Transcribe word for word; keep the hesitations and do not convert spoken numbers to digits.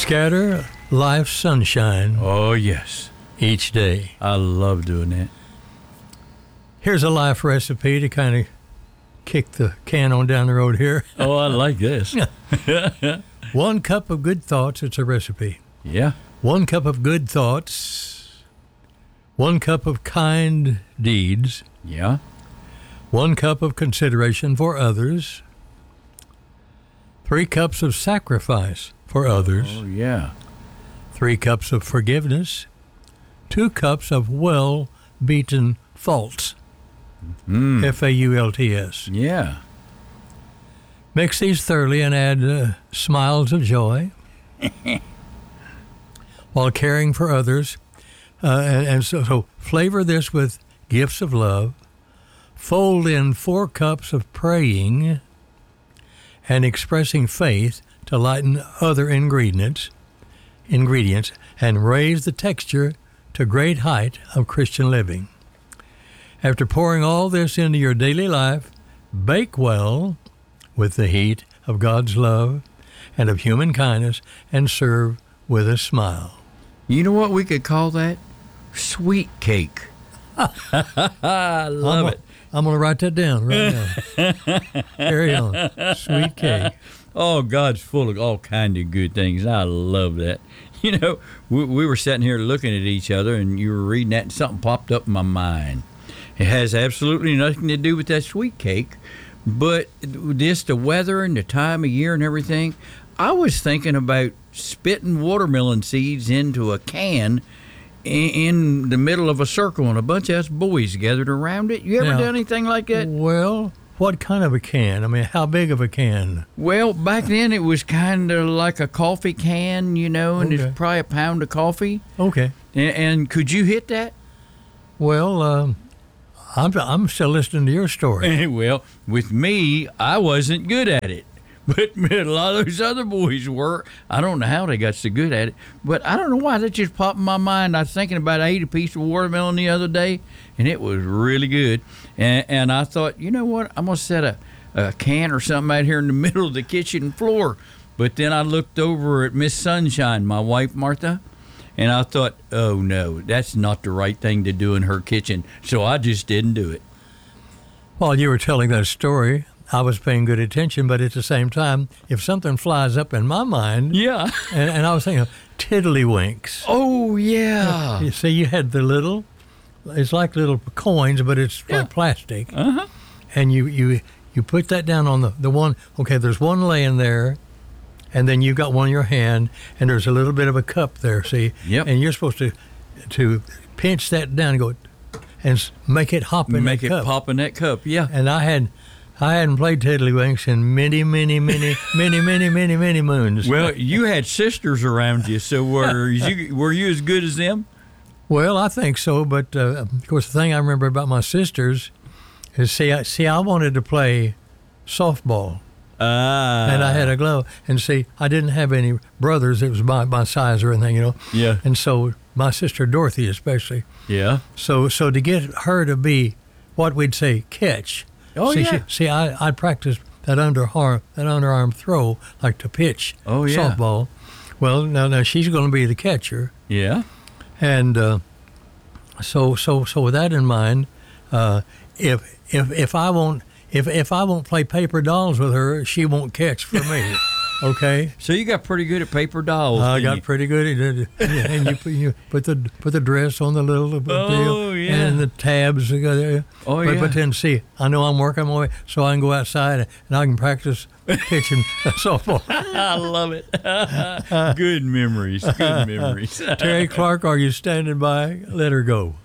Scatter life's sunshine Oh, yes. each day. I love doing that. Here's a life recipe to kind of kick the can on down the road here. Oh, I like this. One cup of good thoughts, it's a recipe. Yeah. One cup of good thoughts. One cup of kind deeds. Yeah. One cup of consideration for others. Three cups of sacrifice for others. Oh, yeah. Three cups of forgiveness. Two cups of well-beaten faults. Mm. F A U L T S. Yeah. Mix these thoroughly and add uh, smiles of joy while caring for others. Uh, and and so, so flavor this with gifts of love. Fold in four cups of praying and expressing faith to lighten other ingredients, ingredients and raise the texture to great height of Christian living. After pouring all this into your daily life, bake well with the heat of God's love and of human kindness and serve with a smile. You know what we could call that? Sweet cake. I love I'm it. A, I'm going to write that down right now. Carry on. Sweet cake. Oh, God's full of all kind of good things. I love that. You know, we, we were sitting here looking at each other, and you were reading that, and something popped up in my mind. It has absolutely nothing to do with that sweet cake, but just the weather and the time of year and everything. I was thinking about spitting watermelon seeds into a can in, in the middle of a circle, and a bunch of us boys gathered around it. You ever Now, done anything like that? Well, what kind of a can? I mean, how big of a can? Well, back then it was kind of like a coffee can, you know, and Okay. it's probably a pound of coffee. Okay. And, and could you hit that? Well, um, I'm, I'm still listening to your story. Well, with me, I wasn't good at it. But a lot of those other boys were. I don't know how they got so good at it. But I don't know why that just popped in my mind. I was thinking about I ate a piece of watermelon the other day, and it was really good. And, and I thought, you know what? I'm going to set a, a can or something out here in the middle of the kitchen floor. But then I looked over at Miss Sunshine, my wife, Martha, and I thought, oh, no, that's not the right thing to do in her kitchen. So I just didn't do it. While you were telling that story, I was paying good attention, but at the same time, if something flies up in my mind, Yeah. and, and I was thinking, tiddlywinks. Oh, yeah. You see, you had the little, it's like little coins, but it's Yeah. like plastic. Uh-huh. And you, you, you put that down on the, the one, okay, there's one laying there, and then you've got one in your hand, and there's a little bit of a cup there, see? Yep. And you're supposed to to pinch that down and go, and s- make it hop in Make that it cup. pop in that cup, yeah. And I had, I hadn't played Tiddlywinks in many, many, many, many, many, many, many moons. Well, you had sisters around you, so were you were you as good as them? Well, I think so, but uh, of course, the thing I remember about my sisters is, see, I, see, I wanted to play softball, Ah, and I had a glove, and see, I didn't have any brothers that was my, my size or anything, you know. Yeah. And so my sister Dorothy, especially, yeah. so so to get her to be what we'd say catch. Oh, see, yeah. She, see, I I practiced that underarm that underarm throw like to pitch Oh, yeah. softball. Well, now now she's going to be the catcher. Yeah. And uh, so, so, so with that in mind, uh, if if if I won't if if I won't play paper dolls with her, she won't catch for me. Okay. So you got pretty good at paper dolls. I didn't got you? pretty good at it, and you put, you put the put the dress on the little Oh, deal, yeah. and the tabs. uh, Oh, but, yeah. But then see, I know I'm working my way, so I can go outside and I can practice pitching softball. I love it. Good memories. Good memories. Terry Clark, are you standing by? Let her go.